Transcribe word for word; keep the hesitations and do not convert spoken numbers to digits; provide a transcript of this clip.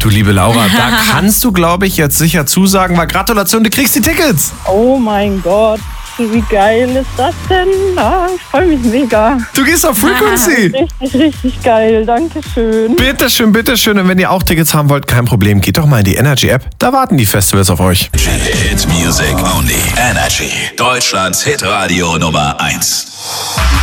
Du liebe Laura, da kannst du, glaube ich, jetzt sicher zusagen, weil Gratulation, du kriegst die Tickets. Oh mein Gott, wie geil ist das denn? Ah, ich freue mich mega. Du gehst auf Frequency. Richtig, richtig geil, dankeschön. Bitteschön, bitteschön. Und wenn ihr auch Tickets haben wollt, kein Problem, geht doch mal in die Energy-App. Da warten die Festivals auf euch. Hit Music Only. Energy. Deutschlands Hitradio Nummer eins.